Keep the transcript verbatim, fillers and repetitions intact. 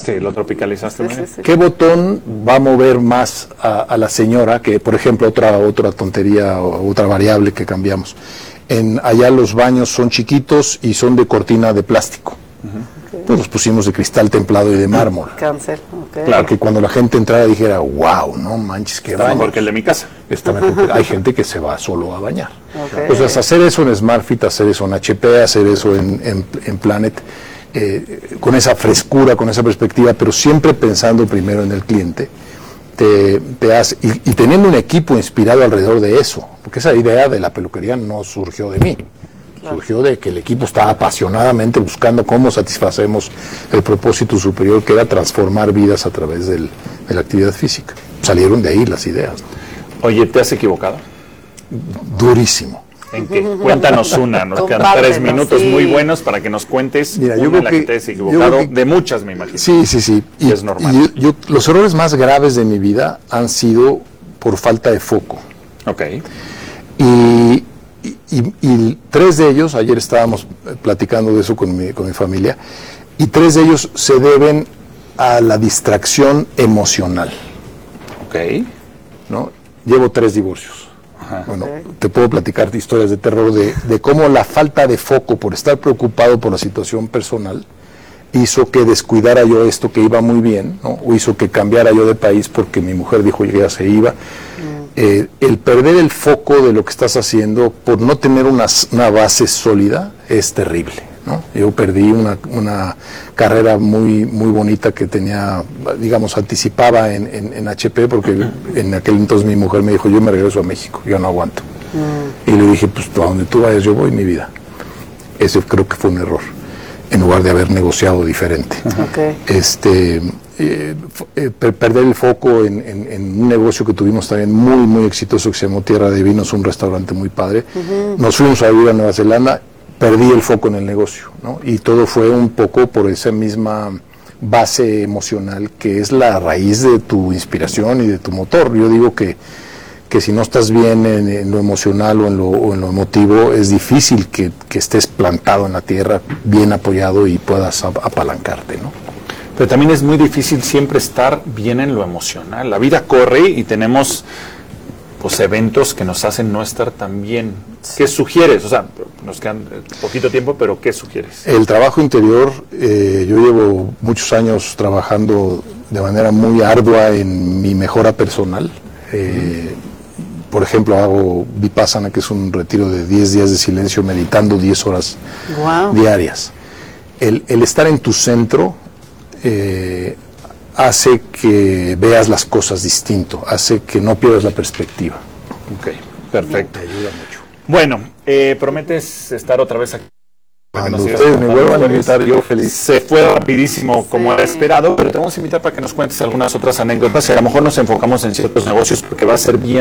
Sí, lo tropicalizaste. Sí, sí, sí. ¿Qué botón va a mover más a, a la señora? Que, por ejemplo, otra otra tontería o otra variable que cambiamos. En, allá los baños son chiquitos y son de cortina de plástico. Uh-huh. Okay. Pues los pusimos de cristal templado y de mármol. Cáncer, okay. Claro, que cuando la gente entrara dijera, wow, no manches, qué baño. Mejor que el de mi casa. Está mejor. Hay gente que se va solo a bañar. Okay. Entonces, hacer eso en SmartFit, hacer eso en H P, hacer eso en, en, en Planet, eh, con esa frescura, con esa perspectiva, pero siempre pensando primero en el cliente, te, te hace, y, y teniendo un equipo inspirado alrededor de eso, porque esa idea de la peluquería no surgió de mí. Surgió de que el equipo estaba apasionadamente buscando cómo satisfacemos el propósito superior, que era transformar vidas a través del, de la actividad física. Salieron de ahí las ideas, ¿no? Oye, ¿te has equivocado? Durísimo. ¿En qué? Cuéntanos una, nos quedan tres minutos sí. muy buenos para que nos cuentes. Mira, yo una creo la que, que te has equivocado, que, de muchas me imagino. Sí, sí, sí. Y, es normal. Y yo, los errores más graves de mi vida han sido por falta de foco. Ok. Y... Y, y, y tres de ellos, ayer estábamos platicando de eso con mi, con mi familia, y tres de ellos se deben a la distracción emocional. Ok. ¿No? Llevo tres divorcios. Ajá. Bueno, okay. Te puedo platicar de historias de terror de, de cómo la falta de foco por estar preocupado por la situación personal hizo que descuidara yo esto que iba muy bien, ¿no? O hizo que cambiara yo de país porque mi mujer dijo que ya se iba. Eh, el perder el foco de lo que estás haciendo por no tener una, una base sólida es terrible, ¿no? Yo perdí una, una carrera muy muy bonita que tenía, digamos, anticipaba en, en, en H P, porque en aquel entonces mi mujer me dijo, yo me regreso a México, yo no aguanto. Mm. Y le dije, pues a donde tú vayas yo voy, mi vida. Ese creo que fue un error, en lugar de haber negociado diferente. Okay. Este... Eh, eh, perder el foco en, en, en un negocio que tuvimos también muy muy exitoso que se llamó Tierra de Vinos, un restaurante muy padre. Uh-huh. Nos fuimos a vivir a Nueva Zelanda, perdí el foco en el negocio, ¿no? Y todo fue un poco por esa misma base emocional que es la raíz de tu inspiración y de tu motor. Yo digo que, que si no estás bien en, en lo emocional o en lo, o en lo emotivo, es difícil que, que estés plantado en la tierra, bien apoyado y puedas ap- apalancarte, ¿no? Pero también es muy difícil siempre estar bien en lo emocional. La vida corre y tenemos pues eventos que nos hacen no estar tan bien. ¿Qué sugieres? O sea, nos quedan poquito tiempo, pero ¿qué sugieres? El trabajo interior, eh, yo llevo muchos años trabajando de manera muy ardua en mi mejora personal. Eh, mm. Por ejemplo, hago Vipassana, que es un retiro de diez días de silencio, meditando diez horas wow. diarias. El, el estar en tu centro Eh, hace que veas las cosas distinto, hace que no pierdas la perspectiva. Ok, perfecto. Te ayuda mucho. Bueno, eh, ¿prometes estar otra vez aquí? Cuando ustedes me vuelvan a invitar, yo feliz. Se fue rapidísimo como sí. era esperado, pero te vamos a invitar para que nos cuentes algunas otras anécdotas y a lo mejor nos enfocamos en ciertos negocios porque va a ser bien